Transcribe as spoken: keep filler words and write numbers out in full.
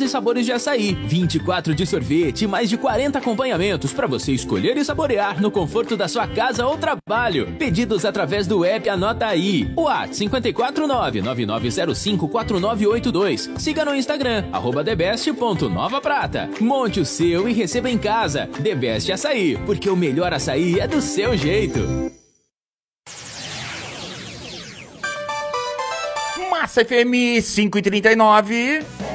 doze sabores de açaí, vinte e quatro de sorvete e mais de quarenta acompanhamentos para você escolher e saborear no conforto da sua casa ou trabalho. Pedidos através do app Anota Aí. WhatsApp cinco quatro nove, nove nove zero cinco, quatro nove oito dois. Siga no Instagram, arroba thebest.novaprata. Monte o seu e receba em casa. The Best Açaí, porque o melhor açaí é do seu jeito. Massa F M cinco e trinta e nove.